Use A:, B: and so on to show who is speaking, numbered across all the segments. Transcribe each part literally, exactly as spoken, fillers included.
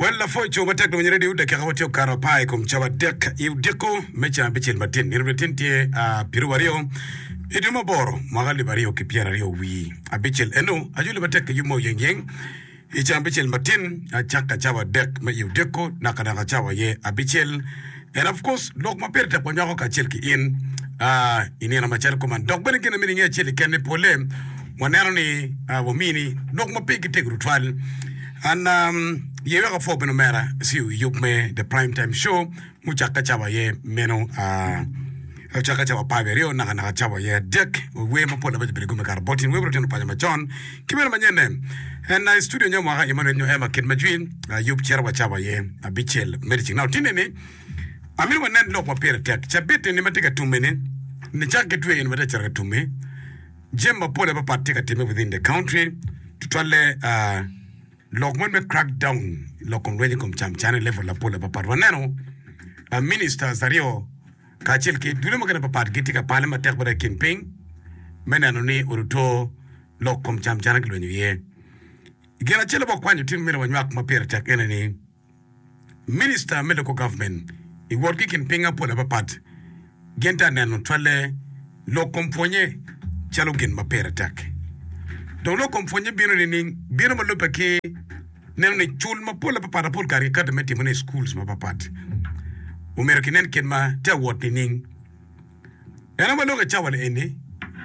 A: Wala foi cho batak no nyere de ka wati kara pai kum chawa dek yu deko mecha bichel matin ni retentie a piruwario iduma boro magali bario ki piera rio wi a bichel eno ajule batak yumo yeng yeng icha bichel matin a chaka chawa dek me yu deko nakana chawa ye a bichel and of course lok ma perte po nyako ka chel ki in a inena machar ko man dok bene kene mini nge chel ken pole wanero ni wo mini lok ma peki tegru twal and um ye ga fo beno mera si yup me the prime time show muchaka chawa ye meno a uh, chaka chawa pa verio na na chawa ye dek we mo pole be go me kar botin we broten pa ma John kimero manyene and na studio nyo mwa imano nyo ema kin majwin uh, yup cherwa chawa ye a bichel medicine now tinene amir wanen lok ma pere tek chabete ni mateka tumene ni chake tuwe ni mateka chaka tume jemba pole pa patika time within the country tutwale uh, Lokman me crack down lokom ready kom cham channel level la pole pa parwaneno a minister Zario kachel ke dule magana pa pat gitika parliament tek bada campaign menano ni uruto lokom cham channel kilo nye igena chele ba kwanyu tin mena wanyak ma pere tek enani minister medical government i work campaign pole pa pat genta nano twale lokom ponye chalo gen ma pere tek donc lo kom fonye bino ni bino mo lopake neno ne chul ma pola pa para pol kari kada meti mone schools ma papat o merkinen ken ma te wot ni ning yana ma lo ga chawale ene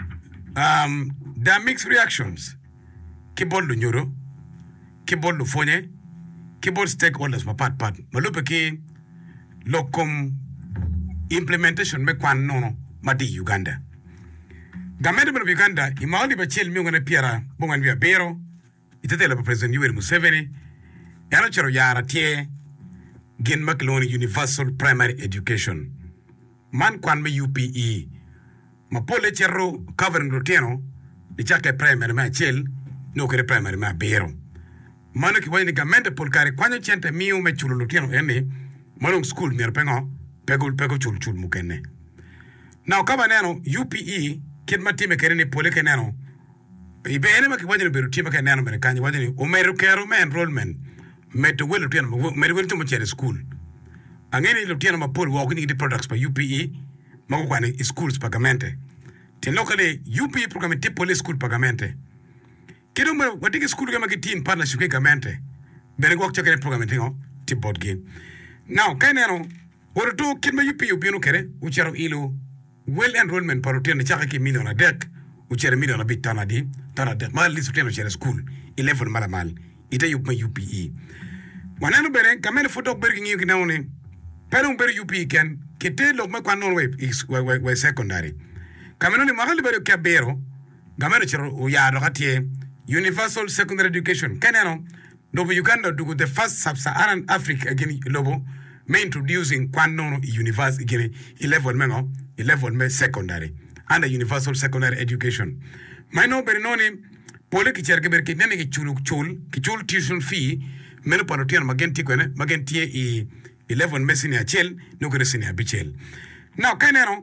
A: um there mixed reactions ke bol lo nyoro ke bol lo fonye ke bol stakeholders ma pat pat ma lopake lo kom implementation me kwan nono ma di Uganda Gamende bano Uganda, imawali bachel miunga na piara bongan via bero, itatela pa President Yoweri Museveni, yana charo yara tie, gen makiloni Universal Primary Education. Man kwan me U P E, ma pole charo covering rotiano, ni chake primary ma chel, no kere primary ma bero. Mano ki wani gamende polkari kwanyo chente miu me chulo rotiano ene, manong school mier pengo, pego pego chul chul mukene. Now kama neno U P E, kid matime kerene pole keneno ibe ene maki wajene beru time keneno mene kanyi wajene umeru kero me enrollment meto welu tiana meru welu tumo chere school angeni ilo tiana mapoli wakini gidi products pa U P E mako kwane schools pagamente ten locally U P E programe te pole school pagamente kido mwe watiki school kama kitin partnership kagamente bere gwak chakere programe tingo ti board game now keneno woroto kidma U P E ubino kere uchero ilo well enrollment parotene chaka ki million a dek uchere million a bit tana di tana dek mal lisu tena chere school eleven mala mal ita yup U P E wanano bere kamene foto bere ngi na one pero bere U P E ken kete lok ma kwanon we is we we secondary kamene ni magali bere ka bero gamene chero o ya do katie universal secondary education keneno no Uganda do the first sub-Saharan Africa again lobo me introducing kwanon university again eleven mengo eleven me secondary and a universal secondary education. My no berinoni pole ki cherke berke nene ki chulu chul ki chul tuition fee meno panotian magenti kwene magenti e eleven me senior chel no kore senior bichel. Now kainero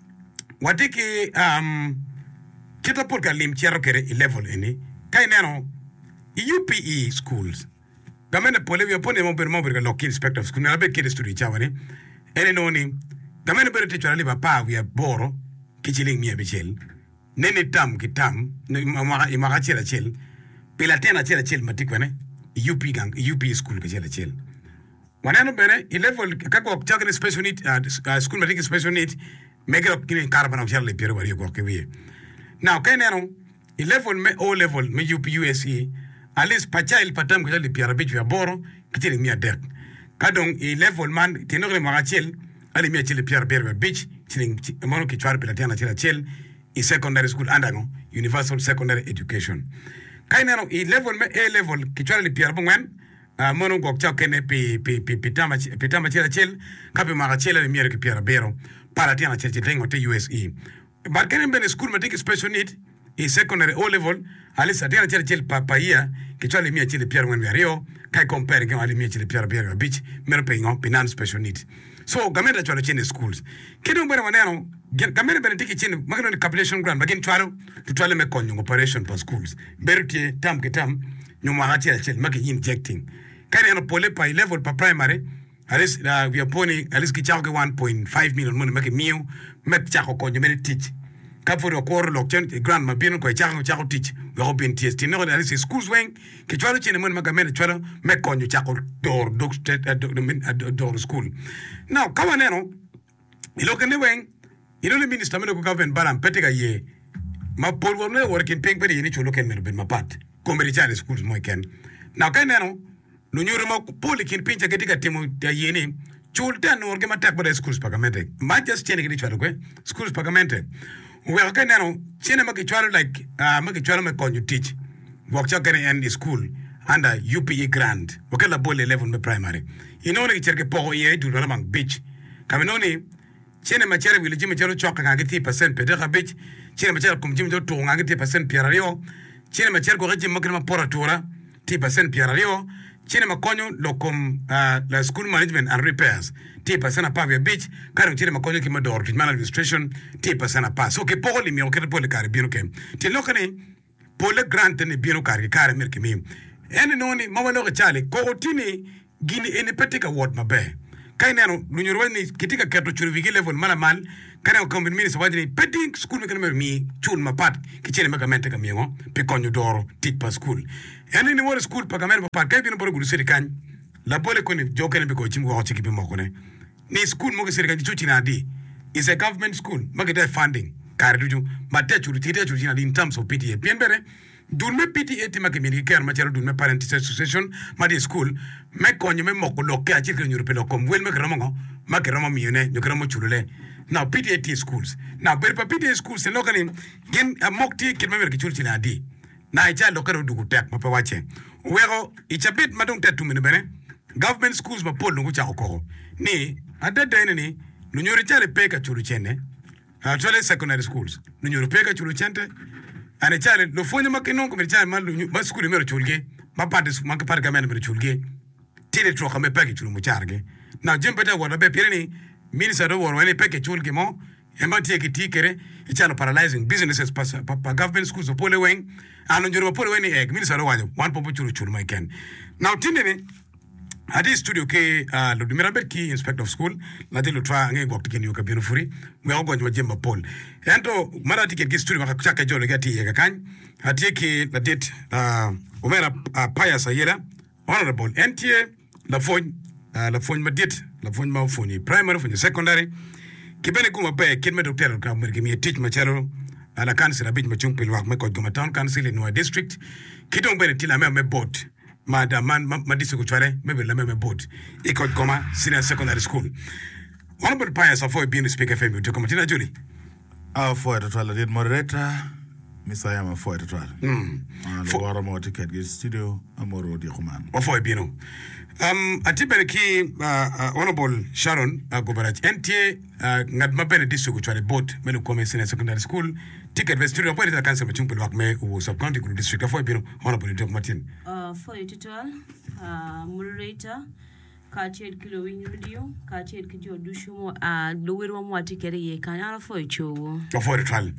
A: watiki um kita polka lim chero kere eleven eni kainero U P E schools gamene pole vi opone mo ber mo ber local inspector of school na be kede study chawani ene noni gamene bere te chwala liba pa via boro kichiling mia bichel nene tam kitam ma ma chela chel pela tena chela chel matikwane U P gang U P school ke chela chel wanano bere level kako chakre special need uh, school matik special need megro kini carbon chela le piero wari ko ke wi now keneno level me o level me U P U S E alis pachail patam ko le piero bichwa boro kichiling mia dek kadong level man tenore ma chel ali mi chile Pierre Berber Beach chiling mono ki chwar pelatiana chila chel i secondary school andango universal secondary education kainero i level me A level ki chwar li Pierre Bongwen mono gok cha kene pi pi pi pitama pitama chila chel kapi ma chela li mi ki Pierre Bero palatiana chel chilengo te U S E but kene ben school ma take special need i secondary O level ali satiana chela chel papaya ki chwar li mi chile Pierre Bongwen Rio kai compare ke ali mi chile Pierre Berber Beach mero pe ngo pinan special need so gamenda chwalo chene schools kido mbere maneno gamenda bene tiki chene magano ni calculation grant bagin chwalo tutwale me konyo operation for schools bertie tam ke tam nyuma hati ya chene magi injecting Kaya ano pole pa level pa primary. At least uh, we are pony at least kichako one point five million money make meal make chako konyo me teach. Kapo ro koro lo chen grand mabino ko chako chako teach. We hope in T S T no at least schools wing kichwalo chene money make me chwalo make konyo chako door dog state at door school. Now kama neno iloke ne wing ilole minister me ko government baram peteka ye ma polwo ne working peng pedi ni chulo ken me ben mapat ko me chane schools mo ken. Now kaya neno no nyoro ma poli kin pincha ketika timu ya yeni chulta no orge matak bada schools pagamente ma just chene kidi chwalo kwe schools pagamente we ka nano chene ma ki chwalo like uh, ma ki chwalo me konyu teach work cha kene end school under U P E grant wakala bole level me primary ino ne cherke pogo ye du la mang beach kaminoni chene ma chere wile jimi chero choka ngati thirty percent pede ka beach chene ma chere kum jimi jo to ngati thirty percent piarario chene ma chere ko gaji ma kina pora tora thirty percent piarario chine makonyo lokom uh, la school management and repairs thirty percent apa via beach kare chine makonyo ki mador man administration thirty percent apa so ke poli mi o ke poli kare bino ke ti lokane pole grant ne bino kare kare mer ke mi ene noni mawalo ke chale ko otini gini ene petika ward mabe kay neno lu ñu woni kitika keto churu vigi level mala mal kare ko min ministre wajini petting school me kan mi chul ma pat ki chene ma kamente kam yengo pe konyo doro tit pa school ene ni wor school pa kamen pa kay bino borogu seri kan la bole ko ni jokene be ko chim ko ci ki bi moko ne ni school mo ko seri kan ci na di is a government school ma get funding kare duju ma te churu ti te churu na in terms of P T A bien bere dun me P T A ti ma ke mi ker ma chero dun me parent teacher association ma di school me konyo me moko lo ke a ci ke nyuru pe lo kom wel me kramo ngo ma ke ramo mi ne ñu kramo churu le now P T A T schools now ber pa P T A schools se lokani gen a mokti ke me mer ke churu na di na icha lokaro dugu tek ma pa wache wego icha bit madung tetu mine bene government schools ma pol ngu cha ko ni ada dene ni lu nyori chale peka churu chene a chale secondary schools lu nyori peka churu chente ane chale lo fonye makino ko mi chale ma lu ma school mero chulge ma pa des ma ka par gamen mero chulge tile tro ka me peka churu mu charge na jempeta wona be pireni minister do wona ne peka chulge mo e ma tie ki tikere icha paralyzing businesses pa pa government schools o pole wing ano njoro pole weni ek minister do wajo one popo churu churu my ken now tindene adi studio ke uh, lo dumira bet ki inspector of school la de lo twa nge gok tiken yoka bino furi we ogo njwa jemba pol ento mara tiket ki studio maka chaka jolo gati yega kan ati ke la det uh, umera uh, paya sayela honorable N T A la fon uh, la fon madit la fon ma foni primary foni secondary kibene kuma be kin me doctor ka mer mi teach ma chero ala council abij ma chung pilwak me ko goma town council in district kidong bene tila me me board madam man ma district chware me be la me me board e ko goma senior secondary school honorable pious of being speaker fm to come tina Julie
B: ah for the trial did moderator Mister Yama for the trial
A: mm
B: for wara mo ticket ge studio amoro di kuman
A: o for bino um atibere ki uh, honorable Sharon uh, Gobaraj N T A uh, ngad mabene district chware board me no come senior secondary school ticket ve studio point la council ma chumpel wak me o sub county group district for bino honorable Doc Martin
C: uh for tutorial uh moderator ka ched kilo winyo dio ka ched ki jo dushu mo a lowero mo atikere ye kan ala for chowo
A: for the trial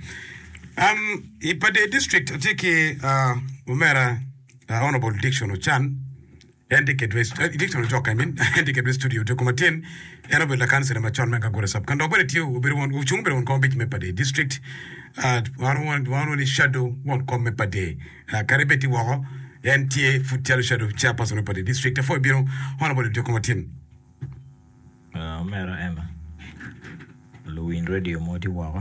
A: um ipade district atike uh umera uh, honorable Dickson Ochan indicate west uh, Dickson Ojoka I mean indicate west studio to come ten honorable la council ma chon menga gore sub kan do bere tio bere won uchung bere won ko bit me pade district uh one one one only shadow won come me pade uh, karibeti wo N T A futel shadow chairperson of the district for biro honorable Doc Martin
D: uh mera Emma Louis radio moti wa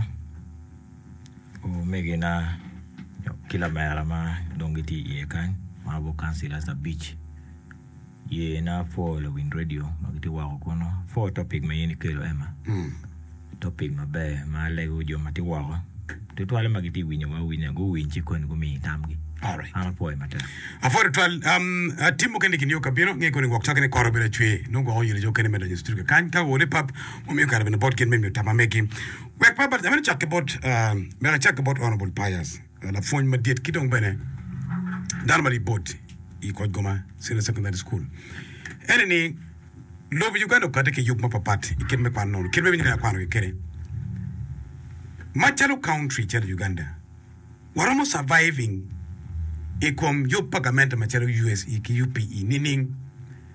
D: o megena kila mera ma dongiti ye kan ma bo council as a beach ye na for Louis radio magiti wa kono for topic me yini kelo Emma
A: mm
D: topic ma be ma lego jo mati wa to to ale magiti winyo wa winyo go winchi kon go mi tamgi.
A: All right.
D: I'm a boy, matter.
A: After twelve, um, a team can you capino, you're going to walk talking a corridor tree, no go, you're joking about the studio. Can't go with a pub, whom you can have in a board game, maybe Tama making. Well, Papa, I'm going to check about, um, I'm check about honorable pious. La phone, my dear kid on Bene. Normally, boat, he called Goma, senior secondary school. Any love you got to cut a yoke papat, you can make one known, kill me in a quantity carry. Machalo country, tell Uganda. We're almost surviving. Ekom yo pagamento machero U S E ki U P E meaning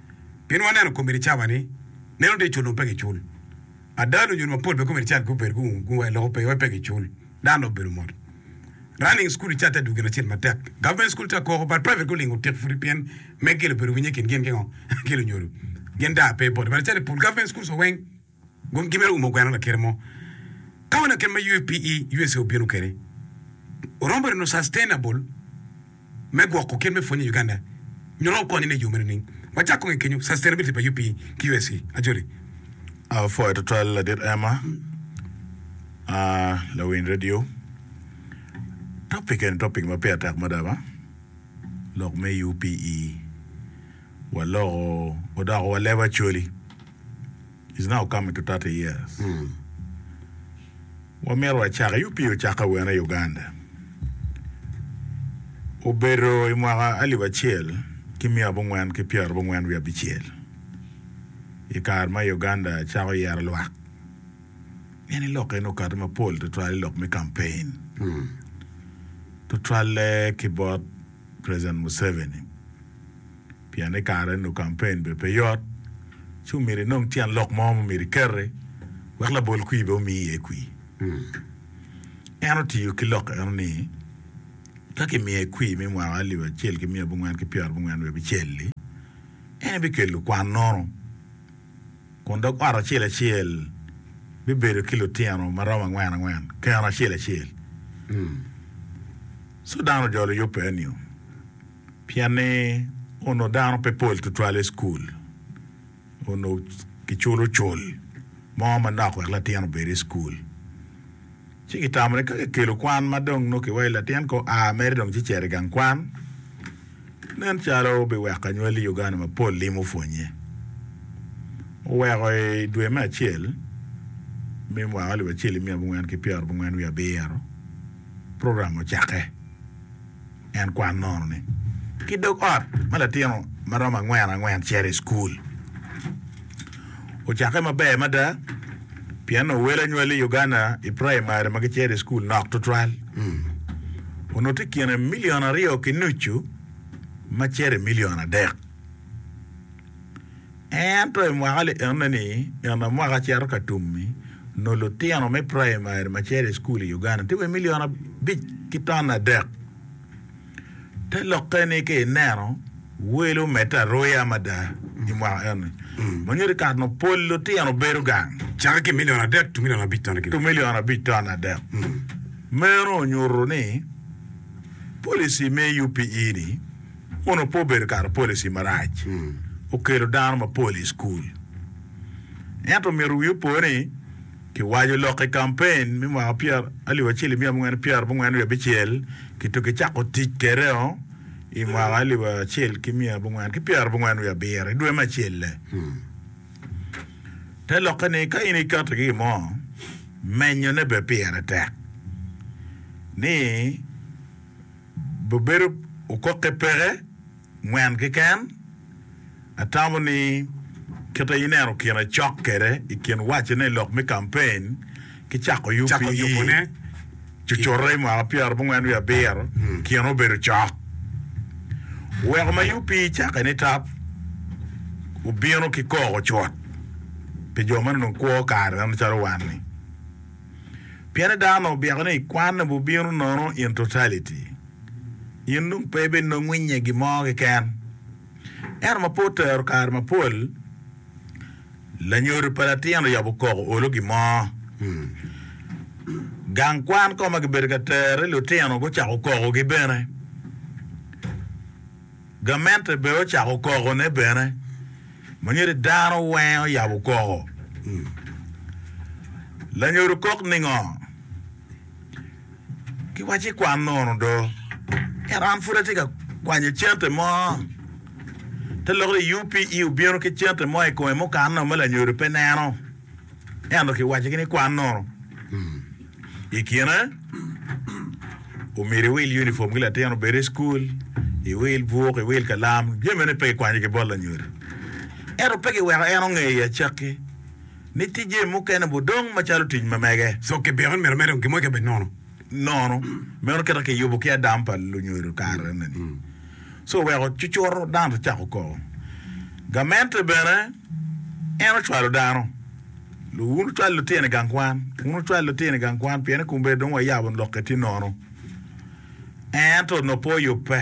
A: pin wana no komiri chaba ni neno de chulo pege chul adalo nyun mapol be komiri chat ko per gu gu lo pe we pege chul dano beru mod running school chata du gena chen matek government school ta ko but private schooling utek free pien mekele beru nyi ken gen gen kilo nyuru genda pe pod but chale pour government school so wen gon gimeru mo gwana na kermo kawana ken ma U P E U S O bienu kere romber no sustainable me go ko ken me foni Uganda nyoro ko ni ne yumere ning wacha ko kenyu sustainability pa U P E Q S E ajori
B: a fo to tral dit Emma a la win radio topic and topic ma pe attack madaba lok me U P E walo oda o level actually is now coming to thirty years
A: mm.
B: wa mero cha U P E cha ka wena Uganda obero imwa ali bachel kimia bongwan ke pier bongwan wi abichel ikar ma Uganda cha o yar lwa yani lok no kar ma pol to try lok me campaign
A: mm.
B: to try le keyboard President Museveni piane kar no campaign be peyot chu mire non tian lok mo mire kerre wax la bol kui bo mi e kui
A: mm.
B: eno ti yu ki lok eno ni taki mi e kui mi mwa ali wa chel ki mi abungwan ki piar bungwan we bi cheli ene bi kelu kwa nono konda kwara chele chel bi bere kilo tiano marama ngwana ngwana kaya chele chel
A: mm.
B: so dano jolo yope enyo piane ono dano pe pol to twale school ono ki chulo chol mama na ko la tiano bere school chiki tamre ka kelo kwan madong no ke wela tian ko a mer dong chi chere gang kwan nen charo be wa kanyweli Uganda ma pol limo fonye we go dwe ma chiel me mwa ali wa chiel mi abungwan ke piar bungwan wi abero program o chake en kwan non ne kidok ot mala tiano marama ngwana ngwan chere school o chake mabe mada piano wela nywele Uganda i primary magichere school knock to trial
A: mm.
B: ono tikiene million ario kinuchu machere million adek ento mwale enani ena mwaga chero katumi no lotiano me primary machere school Uganda tiwe million bit kitana dek te lokene ke nero welo meta roya mada ni mwa en monyere ka no pollo tiano berugang
A: chaka ke million adek tu million abit tane ke
B: two million a bit on a day.
A: mm.
B: Mero nyurone policy me U P E ni ono pober kar policy maraj.
A: mm.
B: O kero dan ma police school. Ento meru yu pore ki wajo loke campaign mi ma pier ali wachili mi amwen pier bongwan we bichel ki to ke chako tik kereo i ma ali wachil ki mi bongwan ki pier bongwan we biere dwe ma chelle.
A: mm.
B: te lokene ka ini kata gi mo menyo ne be piere tek ni boberu o koke pere ngwan ke kan atamo ni kata inero kina chokere ikin wache ne lok me campaign ki chako U P E
A: chako yupone
B: chuchore ma pier bongwan wi aber kino beru chok we ma U P E chaka ni tap u bieno ki ko chot pe joma no ko kar na charo wani piane dano biagane kwan bu bieno no in totality yinu pebe no ngwinye gi mo ge kan er ma poter kar ma pol la nyoru palatiano ya bu ko olo gi mo
A: mm.
B: gang kwan ko ma ge bergatere lo tiano go cha ko gi bene gamente be o cha ko ne bene monyere dano wen ya bu ko
A: mm.
B: la nyoru kok ningo ki wachi kwan no do eran furati ka kwanye chente mo te logre U P E u bieno ke chente mo e ko mo kan no mala nyoru penano endo ki wachi ni kwan no
A: mm.
B: ikina o mere wil uniform gila te no bere school e wil vuok e wil kalam jemene pe kwanye ke bolla nyoru ero peke wera ero nge ya chake ni tije mo kena budong machalo tij mamege
A: so ke beron mer mer ke mo ke be nono
B: nono mero kera ke yobo ke dampa lu nyuru kar nani so wera chuchoro dan ta ko Gamente bene eno chwalo dano. Lu unu chwalo tiene gangwan, unu chwalo tiene gangwan piene kumbe don wa yabon loketi nono. Ento no po yupe.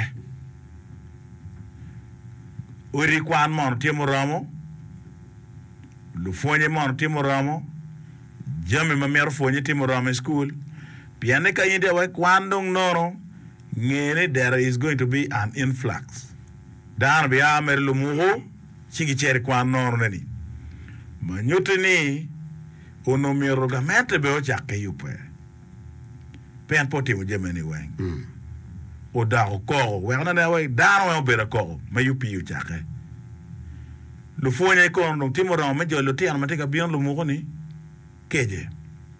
B: Uri kwan mon timo ramo. Lu fonye mon timo ramo. Jami mamero fonye timo ramo school. Piene ka yinde wa kwan dong nono. Ngene there is going to be an influx. Dan bi amer lu muho. Chigi chere kwan nono nani. Ma nyote ni. Uno miro gamente be o chake yupe. Pen poti mo jemeni weng.
A: Mm.
B: O da o ko, weng na we da no be ko, ma yupi yu chake. Lu fonye ko ndong timo ro me jo lu tian ma tika bion lu mo ni. Keje.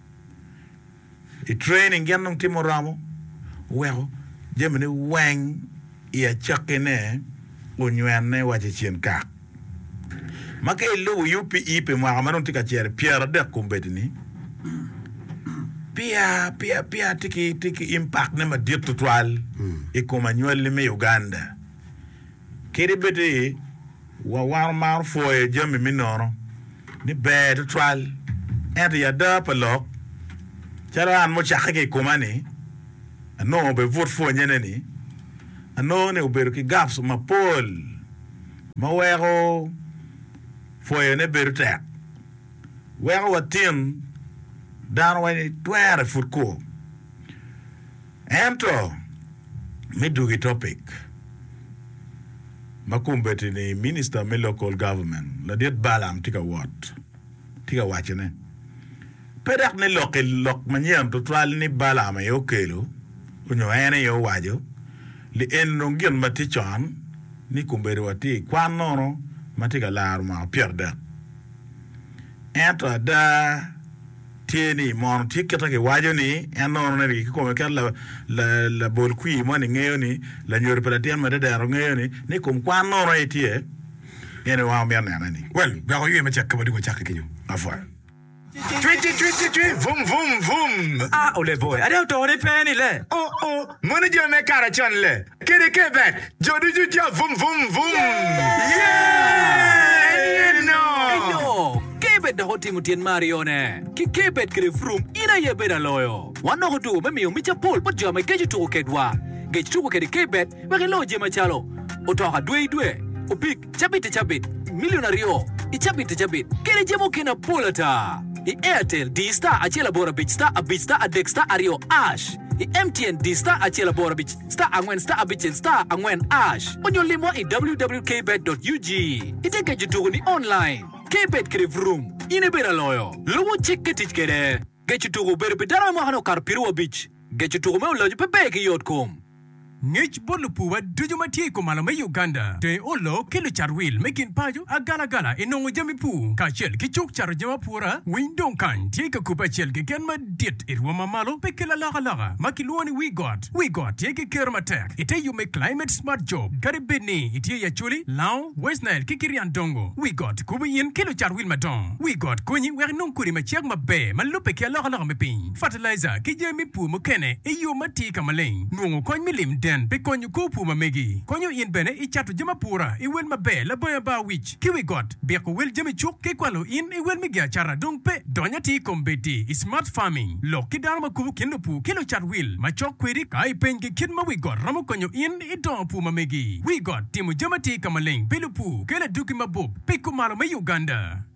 B: I training gen ndong timo ramo. Wego jemeni weng ia chake ne o nywane wache chien kak. Maka ilu yupi ipe mwa manon tika chere Pierre de kumbetini. Pia pia pia tiki tiki impact ne ma diep tutwal e ko manuel le me Uganda. Kiri bete wa war mar foye jami minoro ni be tutwal ente ya da palo. Chara an mo chaka ke komani. Ano be vote fo nyene ni. Ano ne ubero ki gaps ma pol. Ma wero foye ne berutek. Wego watin dan wani twere futko. Ento midugi topic. Makumbeti ni minister me local government. La diet balam tika wat. Tika wachene. Pedak ni loki lok manyem to twal ni balam yo kelo. Unyo ene yo wajo. Li enungion matichon. Ni kumberi wati. Kwa nono. Matika lar ma pierda. Ento da tieni mon tiketa ke wajo ni eno ne ri ko me la la la bol kui mo ni ngeyo ni la nyor pelaten ma de daro ngeyo ni ni kum kwa no ro etie ene wa mi na ni.
A: Well, ba ko yema chakka badi ko chakka kinyo.
B: Afwa.
E: twenty twenty-three, vroom, vroom, vroom.
F: Ah, ole boy. Ade to ne penny le.
E: Oh, oh, money jo me kara chon le. Kede kebet, jodu ju jo, vroom, vroom, vroom. Yeah! You know.
F: Yo, kebet da hoti mutien Marione. Ki kebet kre vroom ina ye beda loyo. Wano hodu me mi umicha pol pot jo me geju to kedwa. Geju to kede kebet, we lo je machalo. Otoka dwe dwe. Opik chabit chabit. Millionario. Ichabit chabit. Kede jemo kena polata. I Airtel D-Star achela bora bitch star a bitch star a deck star ario ash. I M T N D-Star achela bora bitch star angwen star a bitch and star angwen ash. Onyo limo i w w w dot k bet dot u g. Iteke jutugu ni online. K-Bet kere vroom. Ine bera loyo. Lowo chike tich kere. Gechutugu bere bedara mo hano kar piruwa bitch. Gechutugu me uloju pepe ki yotkum.
G: Ngich bolupu wa dujuma tie ko malama Uganda te olo kilo charwil mekin pajo agala gala inongo jami pu ka chel ki chuk char jama pura windon kan tie ka kupa chel ke ken ma dit irwa mamalo pe kala laga laga makiluoni we got we got tie ke kerma tek ite you make climate smart job karibeni ite ya chuli lao West Nile kikirian dongo we got kubi yin kilo charwil madon we got kunyi we non kuri ma chek ma be malupe ke laga laga me pin fertilizer ki jami pu mo kene e yo mati kamaleng nungo kon milim den pe konyu kupu mamegi konyu in bene i chatu jama pura i wel mabe la boya ba wich kiwi got be ko wel jami chuk ke kwalo in i wel megi chara dong pe donya ti kombeti i smart farming lo kidar ma kubu kinu pu kilo chat wil ma chok kweri kai pengi kin ma we got ramo konyu in i don pu mamegi we got timu jama ti kamaleng pelu pu kele duki mabub pe kumalo ma Uganda